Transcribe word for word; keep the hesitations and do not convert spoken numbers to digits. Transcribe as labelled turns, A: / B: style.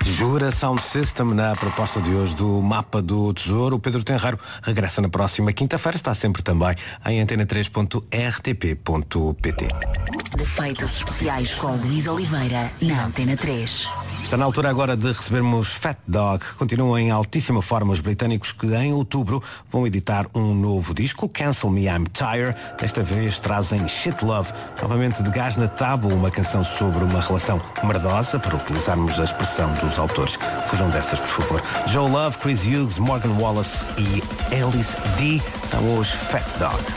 A: Jura Sound System na proposta de hoje do Mapa do Tesouro. O Pedro Tenreiro regressa na próxima quinta-feira. Está sempre também em antena três ponto r t p ponto p t.
B: Defeitos especiais com Luís Oliveira na Antena três.
A: Está na altura agora de recebermos Fat Dog. Continuam em altíssima forma os britânicos que em outubro vão editar um novo disco, Cancel Me I'm Tired. Desta vez trazem Shit Love, novamente de gás na tábua, uma canção sobre uma relação merdosa, para utilizarmos a expressão dos autores. Fujam dessas, por favor. Joe Love, Chris Hughes, Morgan Wallace e Alice D são os Fat Dog.